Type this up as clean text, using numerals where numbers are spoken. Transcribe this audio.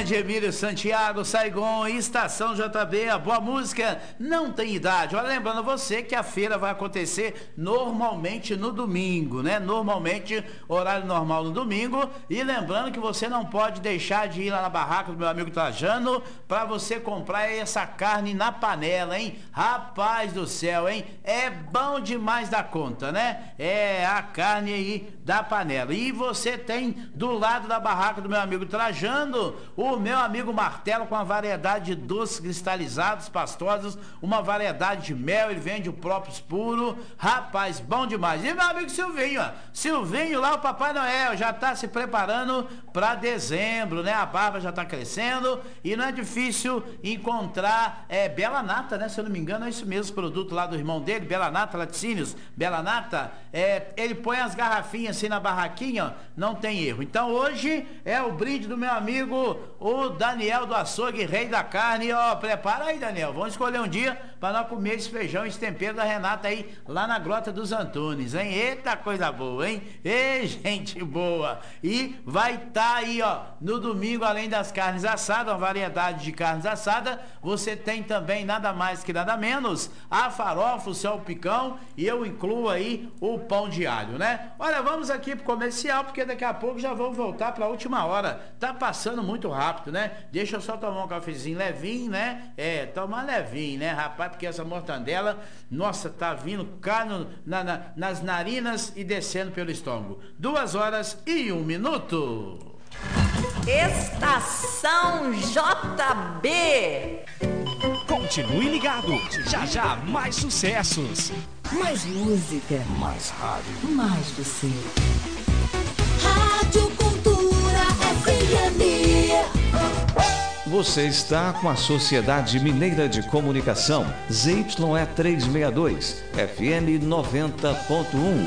grande Emílio Santiago, Saigon, Estação JB, a boa música não tem idade. Olha, lembrando você que a feira vai acontecer normalmente no domingo, né? Normalmente, horário normal no domingo. E lembrando que você não pode deixar de ir lá na barraca do meu amigo Trajano para você comprar essa carne na panela, hein? Rapaz do céu, hein? É bom demais da conta, né? É a carne aí da panela. E você tem do lado da barraca do meu amigo Trajano, o meu amigo Martelo, com uma variedade de doces cristalizados, pastosos, uma variedade de mel, ele vende o próprio puro, rapaz, bom demais. E meu amigo Silvinho, ó, Silvinho lá, o Papai Noel, já tá se preparando para dezembro, né? A barba já tá crescendo e não é difícil encontrar Bela Nata, né? Se eu não me engano, é isso mesmo, produto lá do irmão dele, Bela Nata, Laticínios, Bela Nata, ele põe as garrafinhas assim na barraquinha, ó, não tem erro. Então hoje é o brinde do meu amigo, o Daniel do Açougue, rei da carne, ó, prepara aí, Daniel, vamos escolher um dia para nós comer esse feijão, esse tempero da Renata aí, lá na Grota dos Antunes, hein? Eita coisa boa, hein? Ei, gente boa! E vai estar aí, ó, no domingo, além das carnes assadas, uma variedade de carnes assadas, você tem também nada mais que nada menos a farofa, o salpicão, e eu incluo aí o pão de alho, né? Olha, vamos aqui pro comercial, porque daqui a pouco já vamos voltar para a última hora. Tá passando muito rápido, né? Deixa eu só tomar um cafezinho levinho, né? Tomar levinho, né, rapaz? Porque essa mortandela, nossa, tá vindo cá nas narinas e descendo pelo estômago. 2h01. Estação JB. Continue ligado. Já já mais sucessos. Mais música. Mais rádio. Mais você. Rádio Cultura FM. Você está com a Sociedade Mineira de Comunicação, ZYE 362, FM 90.1.